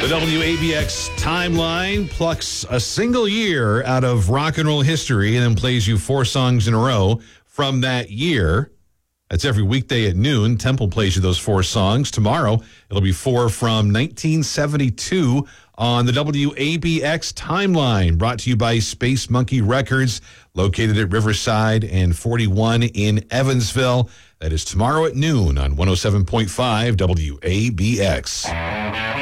WABX timeline plucks a single year out of rock and roll history and then plays you 4 songs in a row from that year. That's every weekday at noon. Temple plays you those 4 songs. Tomorrow, it'll be 4 from 1972 on the WABX timeline, brought to you by Space Monkey Records, located at Riverside and 41 in Evansville. That is tomorrow at noon on 107.5 WABX.